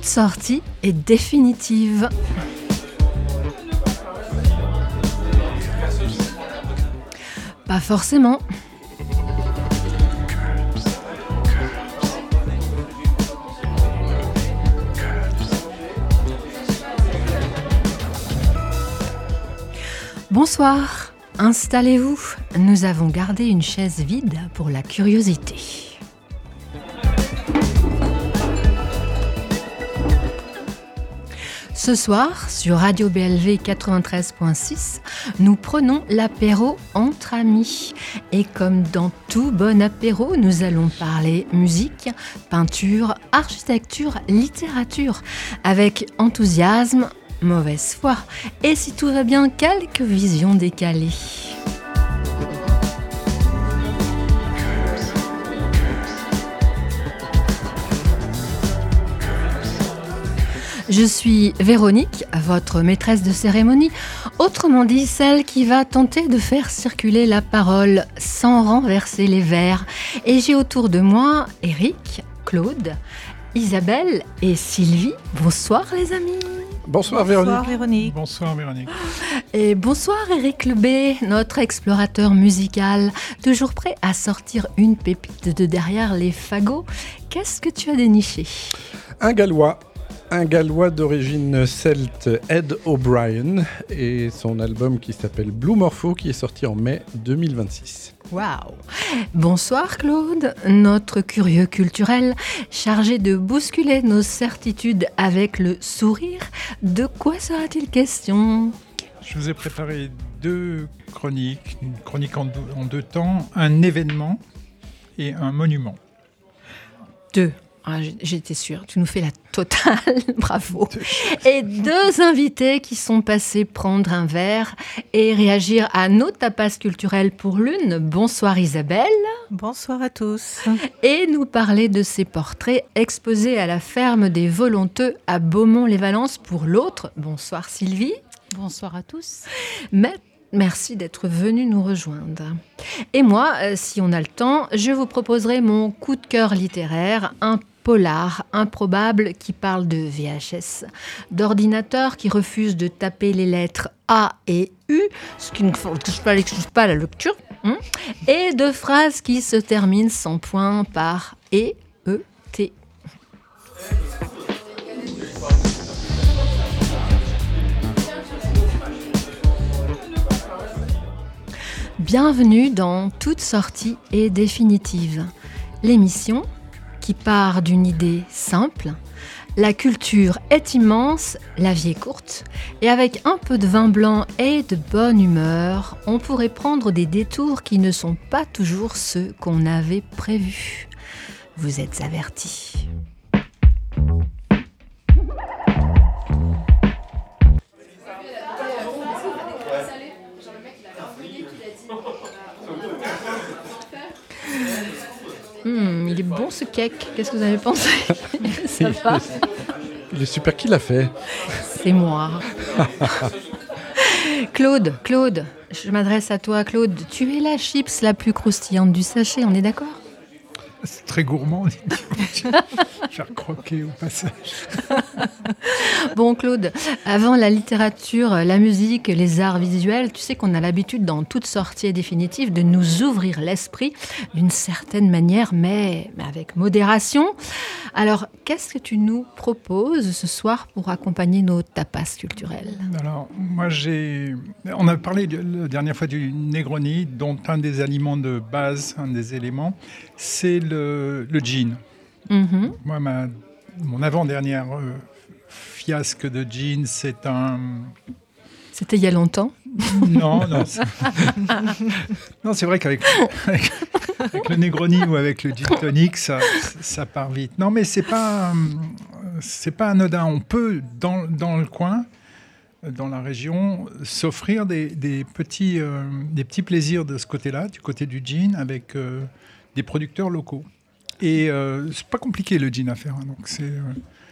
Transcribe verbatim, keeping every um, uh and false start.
sortie est définitive. Pas forcément. Bonsoir, installez-vous. Nous avons gardé une chaise vide pour la curiosité. Ce soir, sur Radio B L V quatre-vingt-treize virgule six, nous prenons l'apéro entre amis. Et comme dans tout bon apéro, nous allons parler musique, peinture, architecture, littérature, avec enthousiasme, mauvaise foi, et si tout va bien, quelques visions décalées. Je suis Véronique, votre maîtresse de cérémonie, autrement dit celle qui va tenter de faire circuler la parole sans renverser les verres. Et j'ai autour de moi Eric, Claude, Isabelle et Sylvie. Bonsoir les amis. Bonsoir, Bonsoir Véronique. Véronique. Bonsoir Véronique. Et bonsoir Eric Lebé, notre explorateur musical, toujours prêt à sortir une pépite de derrière les fagots. Qu'est-ce que tu as déniché ? Un Gallois, un Gallois d'origine celte, Ed O'Brien, et son album qui s'appelle Blue Morpho, qui est sorti en mai deux mille vingt-six. Waouh ! Bonsoir Claude, notre curieux culturel, chargé de bousculer nos certitudes avec le sourire. De quoi sera-t-il question ? Je vous ai préparé deux chroniques, une chronique en deux, en deux temps, un événement et un monument. Deux. Ah, j'étais sûre, tu nous fais la totale, bravo. Et deux invités qui sont passés prendre un verre et réagir à nos tapas culturels pour l'une. Bonsoir Isabelle. Bonsoir à tous. Et nous parler de ces portraits exposés à la ferme des Volonteux à Beaumont-les-Valences pour l'autre. Bonsoir Sylvie. Bonsoir à tous. Mais merci d'être venu nous rejoindre. Et moi, euh, si on a le temps, je vous proposerai mon coup de cœur littéraire, un polar improbable qui parle de V H S, d'ordinateurs qui refusent de taper les lettres A et U, ce qui ne excuse pas la lecture, hein, et de phrases qui se terminent sans point par E, E, T. Bienvenue dans Toute sortie est définitive, l'émission qui part d'une idée simple. La culture est immense, la vie est courte, et avec un peu de vin blanc et de bonne humeur, on pourrait prendre des détours qui ne sont pas toujours ceux qu'on avait prévus. Vous êtes avertis. Mmh, il est bon ce cake. Qu'est-ce que vous avez pensé ? Ça va ? Il est super, qui l'a fait ? C'est moi. Claude, Claude, je m'adresse à toi, Claude. Tu es la chips la plus croustillante du sachet, on est d'accord ? C'est très gourmand. J'ai recroqué au passage. Bon, Claude, avant la littérature, la musique, les arts visuels, tu sais qu'on a l'habitude, dans toute sortie définitive, de nous ouvrir l'esprit d'une certaine manière, mais, mais avec modération. Alors, qu'est-ce que tu nous proposes ce soir pour accompagner nos tapas culturels ? Alors, moi, j'ai... On a parlé la dernière fois du Negroni, dont un des aliments de base, un des éléments, c'est le, le gin. Mm-hmm. Moi, ma, mon avant-dernière euh, fiasque de gin, c'est un... C'était il y a longtemps ? Non, non. C'est, non, c'est vrai qu'avec avec, avec le Negroni ou avec le gin tonic, ça, ça part vite. Non, mais c'est pas, c'est pas anodin. On peut, dans, dans le coin, dans la région, s'offrir des, des, petits, euh, des petits plaisirs de ce côté-là, du côté du gin, avec euh, des producteurs locaux. Et euh, c'est pas compliqué le gin à faire. Hein, donc c'est, euh,